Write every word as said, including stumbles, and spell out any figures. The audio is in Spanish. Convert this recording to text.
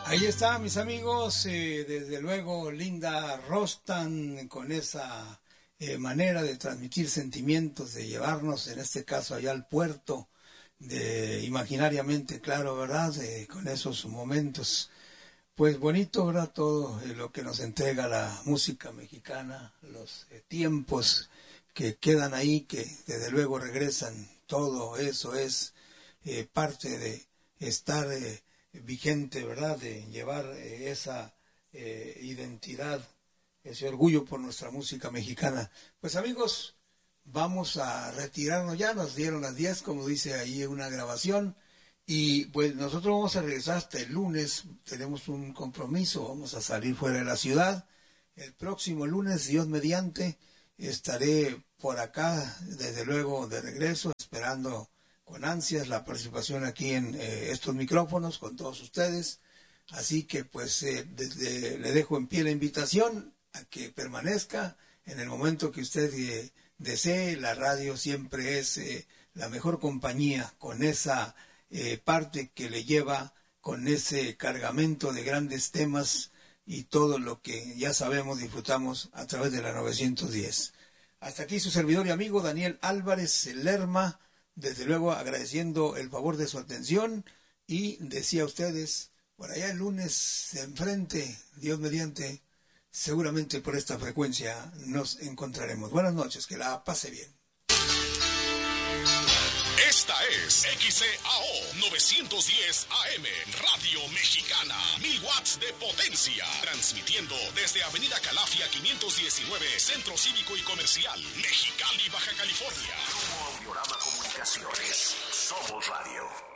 Ahí está, mis amigos, eh, desde luego Linda Rostan con esa eh, manera de transmitir sentimientos, de llevarnos en este caso allá al puerto, de imaginariamente, claro, ¿verdad? De, con esos momentos, pues bonito, ¿verdad? Todo eh, lo que nos entrega la música mexicana, los eh, tiempos que quedan ahí, que desde luego regresan, todo eso es eh, parte de estar eh, vigente, ¿verdad? De llevar eh, esa eh, identidad, ese orgullo por nuestra música mexicana. Pues amigos, vamos a retirarnos ya, nos dieron las diez, como dice ahí una grabación, y pues nosotros vamos a regresar hasta el lunes, tenemos un compromiso, vamos a salir fuera de la ciudad. El próximo lunes, Dios mediante, estaré por acá, desde luego de regreso, esperando con ansias la participación aquí en eh, estos micrófonos con todos ustedes. Así que pues eh, desde, le dejo en pie la invitación a que permanezca en el momento que usted eh, desee. La radio siempre es eh, la mejor compañía, con esa eh, parte que le lleva, con ese cargamento de grandes temas y todo lo que ya sabemos, disfrutamos a través de la novecientos diez. Hasta aquí su servidor y amigo Daniel Álvarez Lerma, desde luego agradeciendo el favor de su atención, y decía a ustedes, por allá el lunes enfrente, Dios mediante, seguramente por esta frecuencia nos encontraremos. Buenas noches, que la pase bien. Esta es X C A O novecientos diez A M, Radio Mexicana, mil watts de potencia, transmitiendo desde Avenida Calafia quinientos diecinueve, Centro Cívico y Comercial, Mexicali, Baja California. Grupo Audiorama Comunicaciones, somos radio.